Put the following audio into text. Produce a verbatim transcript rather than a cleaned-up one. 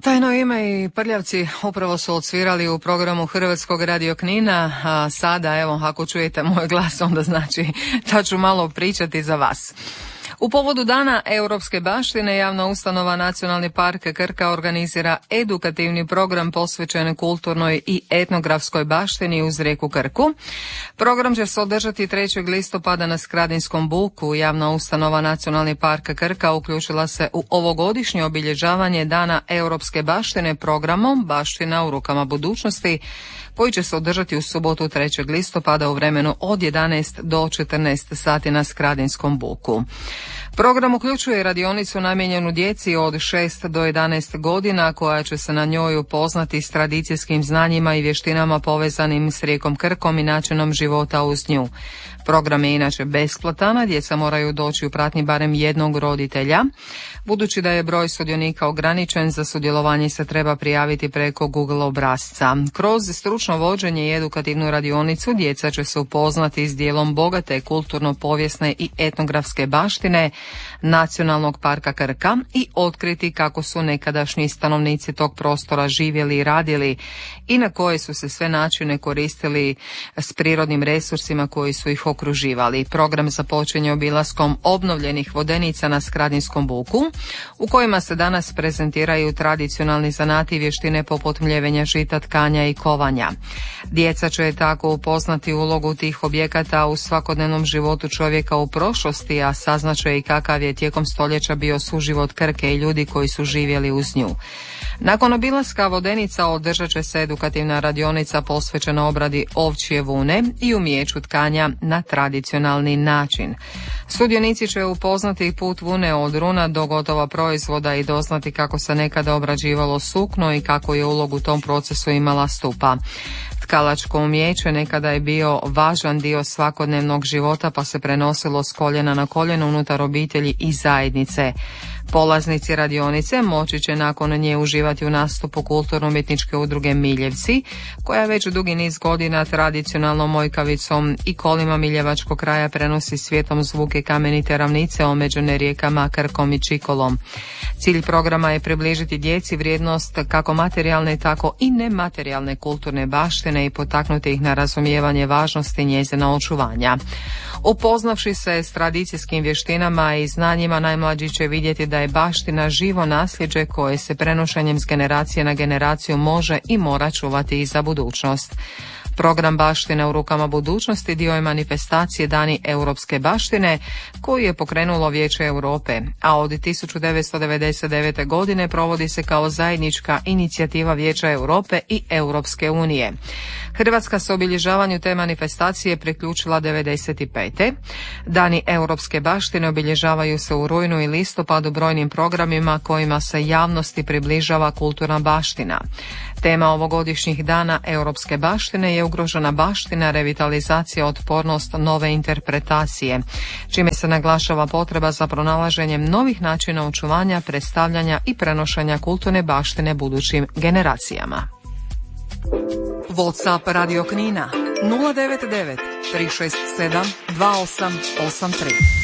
Tajno ime i Prljavci upravo su odsvirali u programu Hrvatskog radio Knina, a sada, evo, ako čujete moj glas, onda znači da ću malo pričati za vas. U povodu Dana europske baštine javna ustanova Nacionalni park Krka organizira edukativni program posvećen kulturnoj i etnografskoj baštini uz rijeku Krku. Program će se održati trećeg listopada na Skradinskom buku. Javna ustanova Nacionalni park Krka uključila se u ovogodišnje obilježavanje Dana europske baštine programom Baština u rukama budućnosti, koji će se održati u subotu trećeg listopada u vremenu od jedanaest do četrnaest sati na Skradinskom buku. Program uključuje radionicu namijenjenu djeci od šest do jedanaest godina, koja će se na njoj upoznati s tradicijskim znanjima i vještinama povezanim s rijekom Krkom i načinom života uz nju. Program je inače besplatan, a djeca moraju doći u pratnji barem jednog roditelja. Budući da je broj sudionika ograničen, za sudjelovanje se treba prijaviti preko Google obrasca. Kroz stručno vođenje i edukativnu radionicu djeca će se upoznati s dijelom bogate kulturno-povijesne i etnografske baštine Nacionalnog parka Krka i otkriti kako su nekadašnji stanovnici tog prostora živjeli i radili i na koje su se sve načine koristili s prirodnim resursima koji su ih okruživali. Program započinje obilaskom obnovljenih vodenica na Skradinskom buku, u kojima se danas prezentiraju tradicionalni zanati i vještine poput mljevenja žita, tkanja i kovanja. Djeca će tako upoznati ulogu tih objekata u svakodnevnom životu čovjeka u prošlosti, a saznaće i kakav je tijekom stoljeća bio suživot Krke i ljudi koji su živjeli uz nju. Nakon obilaska vodenica održat će se edukativna radionica posvećena obradi ovčje vune i umijeću tkanja na tradicionalni način. Sudionici će upoznati put vune od runa do gotova proizvoda i doznati kako se nekada obrađivalo sukno i kako je ulogu u tom procesu imala stupa. Tkalačko umijeće nekada je bio važan dio svakodnevnog života, pa se prenosilo s koljena na koljeno unutar obitelji i zajednice. Polaznici radionice moći će nakon nje uživati u nastupu kulturno-umjetničke udruge Miljevci, koja već dugi niz godina tradicionalnom mojkavicom i kolima miljevačkog kraja prenosi svijetom zvuke kamenite ravnice omeđene rijekama Krkom i Čikolom. Cilj programa je približiti djeci vrijednost kako materijalne, tako i nematerijalne kulturne baštine i potaknuti ih na razumijevanje važnosti njezina očuvanja. Upoznavši se s tradicijskim vještinama i znanjima, najmlađi će vidjeti da je baština živo nasljeđe koje se prenošenjem s generacije na generaciju može i mora čuvati i za budućnost. Program Baština u rukama budućnosti dio je manifestacije Dani europske baštine koju je pokrenulo Vijeće Europe, a od tisuću devetsto devedeset devete. godine provodi se kao zajednička inicijativa Vijeća Europe i Europske unije. Hrvatska se obilježavanju te manifestacije priključila devedeset pete. Dani europske baštine obilježavaju se u rujnu i listopadu brojnim programima kojima se javnosti približava kulturna baština. Tema ovogodišnjih Dana europske baštine je ugrožena baština, revitalizacija, otpornost, nove interpretacije, čime se naglašava potreba za pronalaženjem novih načina očuvanja, predstavljanja i prenošenja kulturne baštine budućim generacijama. WhatsApp Radio Knina nula devet devet tri šest sedam dva osam osam tri.